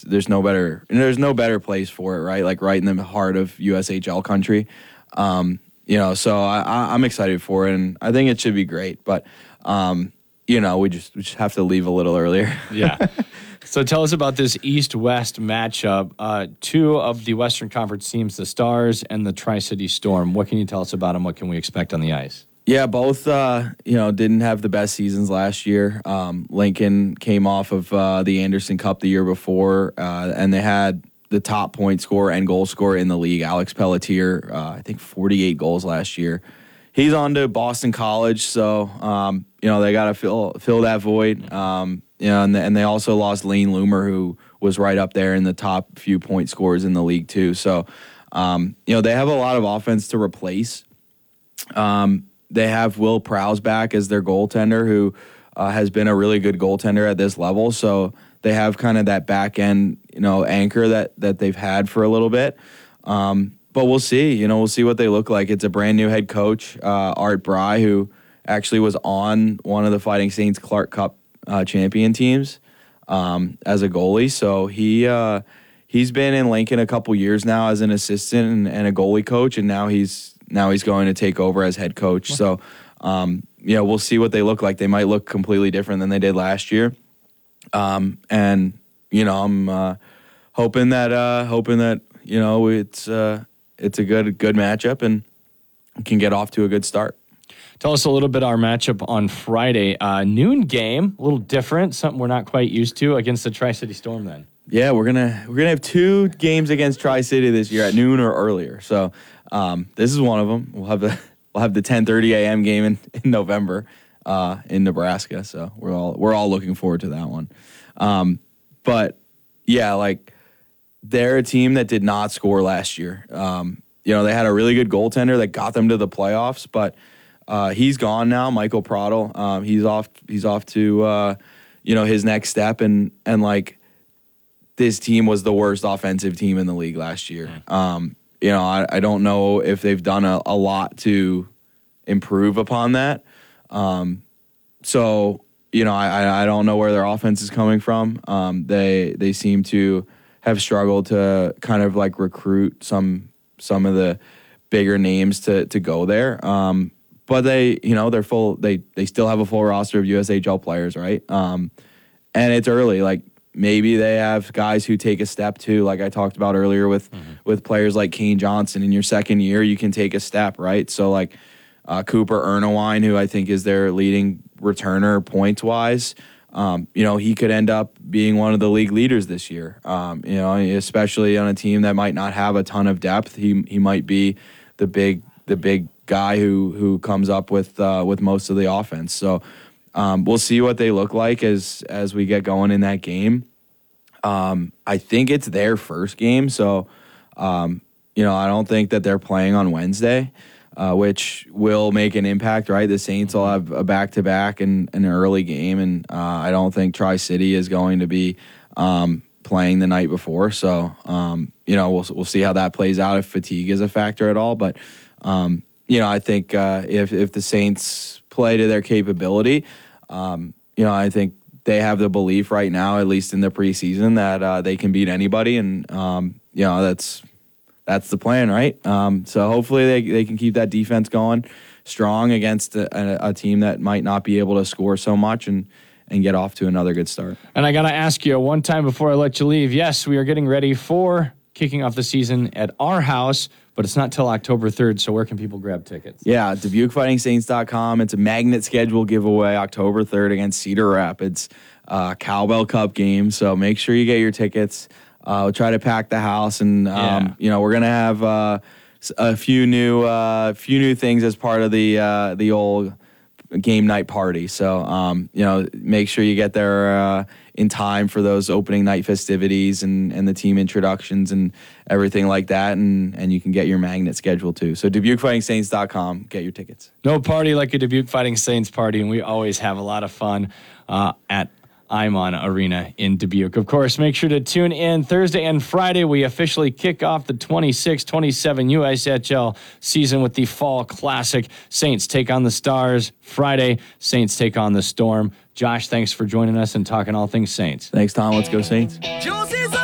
there's no better place for it, right? Like right in the heart of USHL country. So I'm excited for it, and I think it should be great. But we just have to leave a little earlier. Yeah. So tell us about this East-West matchup. Two of the Western Conference teams, the Stars and the Tri-City Storm. What can you tell us about them? What can we expect on the ice? Yeah, both didn't have the best seasons last year. Lincoln came off of the Anderson Cup the year before, and they had the top point scorer and goal scorer in the league, Alex Pelletier. I think 48 goals last year. He's on to Boston College, so they got to fill that void. And they also lost Lane Loomer, who was right up there in the top few point scorers in the league too. So they have a lot of offense to replace. They have Will Prowse back as their goaltender, who has been a really good goaltender at this level. So they have kind of that back end, anchor that they've had for a little bit. But we'll see. We'll see what they look like. It's a brand new head coach, Art Bry, who actually was on one of the Fighting Saints Clark Cup champion teams as a goalie. So he's been in Lincoln a couple years now as an assistant and a goalie coach, and now he's going to take over as head coach. So we'll see what they look like. They might look completely different than they did last year. I'm hoping that it's a good matchup and can get off to a good start. Tell us a little bit our matchup on Friday. Noon game, a little different, something we're not quite used to against the Tri-City Storm then. Yeah, we're gonna have two games against Tri-City this year at noon or earlier. So this is one of them. We'll have the 10:30 a.m. game in November in Nebraska. So we're all looking forward to that one. But yeah, like they're a team that did not score last year. They had a really good goaltender that got them to the playoffs, but he's gone now, Michael Prattle. He's off to his next step, and like this team was the worst offensive team in the league last year. I don't know if they've done a lot to improve upon that. So I don't know where their offense is coming from. They seem to have struggled to kind of like recruit some of the bigger names to go there. But they're full. They still have a full roster of USHL players, right? And it's early. Like maybe they have guys who take a step too. Like I talked about earlier with players like Kane Johnson. In your second year, you can take a step, right? So like Cooper Ernewine, who I think is their leading returner points wise. He could end up being one of the league leaders this year. Especially on a team that might not have a ton of depth. He might be the big guy who comes up with most of the offense. So we'll see what they look like as we get going in that game. I think it's their first game, so I don't think that they're playing on Wednesday, which will make an impact, right? The Saints will have a back-to-back and an early game, and I don't think Tri-City is going to be playing the night before. So we'll see how that plays out, if fatigue is a factor at all. But I think if the Saints play to their capability, I think they have the belief right now, at least in the preseason, that they can beat anybody, and that's the plan, right? So hopefully they can keep that defense going strong against a team that might not be able to score so much and get off to another good start. And I got to ask you one time before I let you leave. Yes, we are getting ready for kicking off the season at our house, but it's not till October 3rd, so where can people grab tickets? Yeah, DubuqueFightingSaints.com. It's a magnet schedule giveaway October 3rd against Cedar Rapids, Cowbell Cup game, so make sure you get your tickets. We'll try to pack the house, and we're gonna have a few new things as part of the old game night party. So make sure you get there in time for those opening night festivities and the team introductions and everything like that, and you can get your magnet schedule too. So DubuqueFightingSaints.com, get your tickets. No party like a Dubuque Fighting Saints party, and we always have a lot of fun at Imon Arena in Dubuque. Of course, make sure to tune in Thursday and Friday. We officially kick off the 26-27 USHL season with the Fall Classic. Saints take on the Stars. Friday, Saints take on the Storm. Josh, thanks for joining us and talking all things Saints. Thanks, Tom. Let's go Saints.